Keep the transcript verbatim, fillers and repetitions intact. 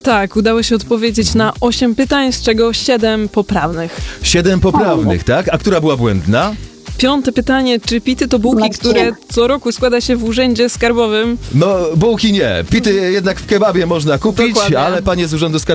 Tak, udało się odpowiedzieć na osiem pytań, z czego siedem poprawnych. Siedem poprawnych, tak? A która była błędna? Piąte pytanie, czy pity to bułki, Macie. które co roku składa się w urzędzie skarbowym? No, bułki nie. Pity jednak w kebabie można kupić, Dokładnie. ale panie z urzędu skarbowego